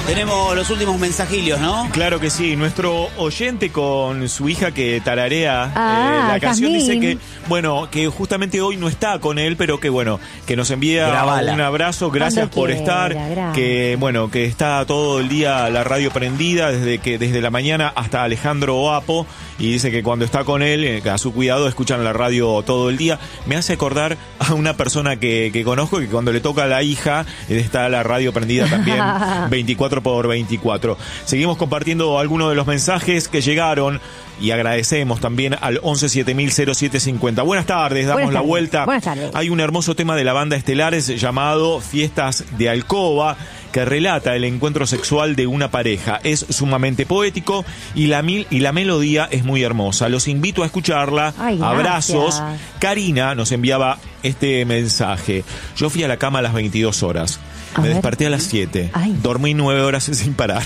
Tenemos los últimos mensajillos, ¿no? Claro que sí. Nuestro oyente con su hija que tararea la canción Jazmín. dice que, bueno, que justamente hoy no está con él, pero que bueno, que nos envía Grabala. un abrazo, gracias Cuando por quiera, estar, gracias. que bueno, que está todo el día la radio prendida desde la mañana hasta Alejandro Oapo, y dice que cuando está con él, a su cuidado, escuchan la radio todo el día. Me hace acordar a una persona que conozco, que cuando le toca a la hija, está la radio prendida también 24/24. Seguimos compartiendo algunos de los mensajes que llegaron y agradecemos también al 11700750. Buenas tardes, damos Buenas la tardes. vuelta. Buenas tardes. Hay un hermoso tema de la banda Estelares llamado Fiestas de Alcoba, que relata el encuentro sexual de una pareja. Es sumamente poético y la melodía es muy hermosa. Los invito a escucharla. Ay, Abrazos. gracias. Karina nos enviaba este mensaje. Yo fui a la cama a las 22 horas. A Me ver. desperté a las 7. Ay. Dormí 9 horas sin parar.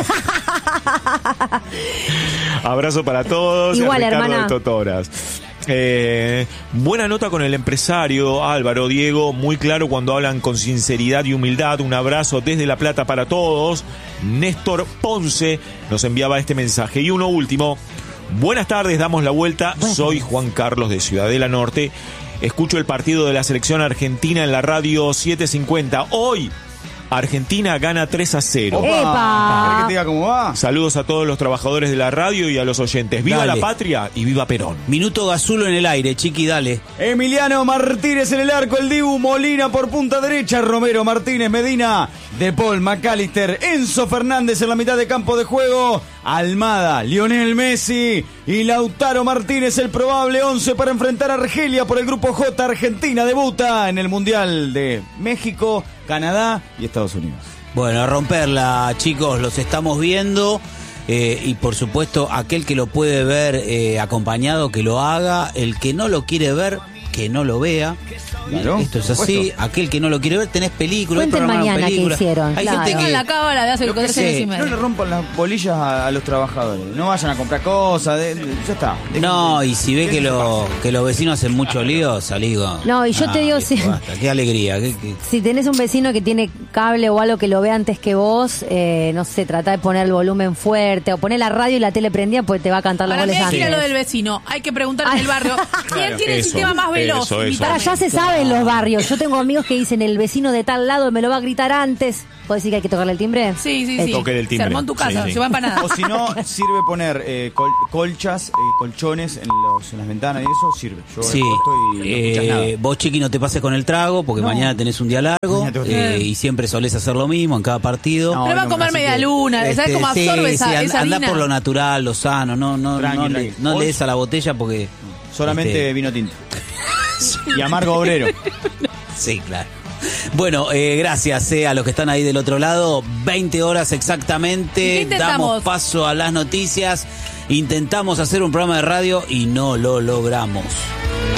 Abrazo para todos. Igual, Ricardo hermana. de Totoras. Buena nota con el empresario Álvaro Diego, muy claro cuando hablan con sinceridad y humildad. Un abrazo desde La Plata para todos. Néstor Ponce nos enviaba este mensaje. Y uno último. Buenas tardes, damos la vuelta. Soy Juan Carlos de Ciudadela Norte. Escucho el partido de la selección argentina en la radio 750. Hoy Argentina gana 3-0. ¡Epa! ¿Querés que te diga cómo va? Saludos a todos los trabajadores de la radio y a los oyentes. ¡Viva Dale. la patria y viva Perón! Minuto Gasulo en el aire, Chiqui, dale. Emiliano Martínez en el arco, el Dibu Molina por punta derecha, Romero Martínez Medina, De Paul, McAllister, Enzo Fernández en la mitad de campo de juego, Almada, Lionel Messi y Lautaro Martínez, el probable 11 para enfrentar a Argelia por el grupo J. Argentina debuta en el Mundial de México, Canadá y Estados Unidos. Bueno, a romperla, chicos, los estamos viendo. Y por supuesto, aquel que lo puede ver acompañado, que lo haga. El que no lo quiere ver, que no lo vea. Claro, Esto es por así. supuesto. Aquel que no lo quiere ver, tenés películas. Cuenten mañana qué hicieron, Hay claro. gente Tengan que... la cábala de hace Lo que 4 años y no medio. le rompan las bolillas a los trabajadores. No vayan a comprar cosas. Ya está. No, y si ve que los vecinos hacen mucho lío, salí con... No, y yo te digo, viejo, sí. basta, qué alegría. Si tenés un vecino que tiene cable o algo que lo ve antes que vos, no sé, trata de poner el volumen fuerte o poner la radio y la tele prendida, pues te va a cantar los Para mí goles hay que ir a antes. lo del vecino. Hay que preguntar en Ay. el barrio. ¿Quién tiene el Eso, sistema más veloz? eso. Invítame. Para allá se sabe en los barrios. Yo tengo amigos que dicen el vecino de tal lado me lo va a gritar antes. ¿Puedes decir que hay que tocarle el timbre? Sí, sí, sí. Toque del timbre. Se armó en tu casa, Sí, sí. se va empanada. O si no, sirve poner colchas, colchones en las ventanas y eso sirve. Yo Sí, he puesto y no escuchas nada. vos, Chiqui, no te pases con el trago porque mañana tenés un día largo Mañana tengo que- y siempre solés hacer lo mismo en cada partido. No, Pero va a no, comer así media que- luna. ¿Sabes cómo absorbe esa andá harina? por lo natural, lo sano, no Tranqui, le tranqui. des a la botella porque... Solamente vino tinto. Y amargo obrero. Sí, claro. Bueno, gracias a los que están ahí del otro lado. 20 horas ¿Y exactamente. qué intentamos? Damos paso a las noticias. Intentamos hacer un programa de radio y no lo logramos.